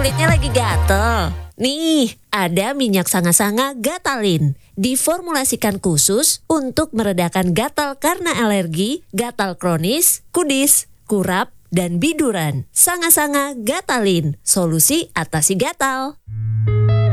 Kulitnya lagi gatel. Nih, ada minyak sanga-sanga Gatalin. Diformulasikan khusus untuk meredakan gatal karena alergi, gatal kronis, kudis, kurap, dan biduran. Sanga-sanga Gatalin, solusi atasi gatal.